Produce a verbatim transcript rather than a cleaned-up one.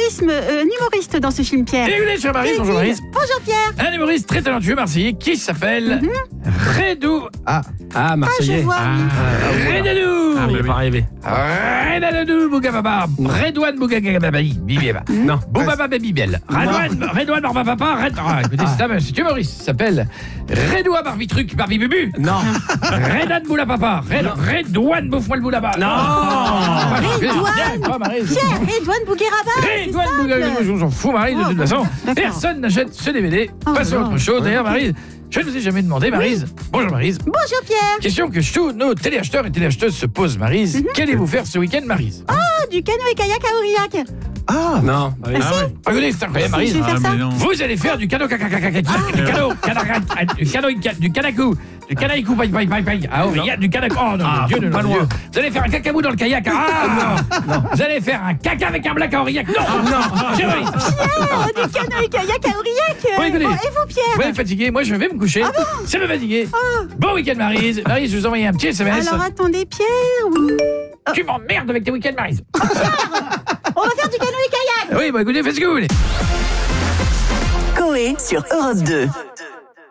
humorisme, euh, un humoriste dans ce film, Pierre. Écoutez, cher Maryse, bonjour Maryse. Bonjour Pierre. Un humoriste très talentueux marseillais qui s'appelle mm-hmm. Redou. Ah, ah Marseillais. Ah, je vois, ah, oui. Redou. Ah, mais pas rêvé. Redou Bougababa. Redouane Bougagababi. Bibieba. Non. Boubaba Babibel. Redouane, Redouane Barbapapa. Redouane. Écoutez, c'est un c'est humoriste. Il s'appelle Redoua Barbitruc Barbibubu. Non. Redouane Boulapapa. Redouane Bouffe-moi le Boulaba. Non. Redouane. Pierre, Redouane Bougueraba. Redouane Bougagababi. Je m'en fous, Maryse, de toute façon. Personne n'achète ce D V D. Passons à autre chose. D'ailleurs, Maryse, je ne vous ai jamais demandé, Maryse. Oui. Bonjour, Maryse. Bonjour, Pierre. Question que tous nos téléacheteurs et téléacheteuses se posent, Maryse. Mm-hmm. Qu'allez-vous faire ce week-end, Maryse? Ah, du canoë-kayak à Aurillac. Ah non. Ah, ah, si. Regardez, c'est incroyable, Maryse. Je vais faire ça. Vous allez faire du canot, du canot, du canot, du canacou, du canaïcou, paille, paille, paille, paille, à Aurillac, du canacou. Oh non, Dieu, non, non, vous allez faire un cacabou dans le kayak. Ah non. Vous allez faire un caca avec un black à Aurillac. Non, non, j'ai Maryse. Pierre, du canoë-kayak à Aurillac. Bon, écoutez, bon, et vous, Pierre? Vous êtes fatigué, moi je vais me coucher. Ah bon? Ça me fatiguer. Oh. Bon week-end, Maryse. Maryse, je vous envoie un petit S M S. Alors attendez, Pierre. Oui. Oh. Tu m'emmerdes avec tes week-ends, Maryse. Oh, on va faire du canoë-kayak. Oui, bah écoutez, faites ce que vous voulez. Coé sur Europe deux.